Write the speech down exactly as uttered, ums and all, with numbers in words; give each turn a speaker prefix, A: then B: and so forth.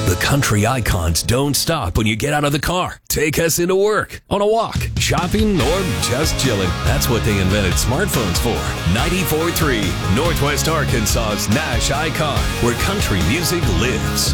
A: The country icons don't stop when you get out of the car. Take us into work, on a walk, shopping, or just chilling. That's what they invented smartphones for. ninety-four point three, Northwest Arkansas's Nash Icon, where country music lives.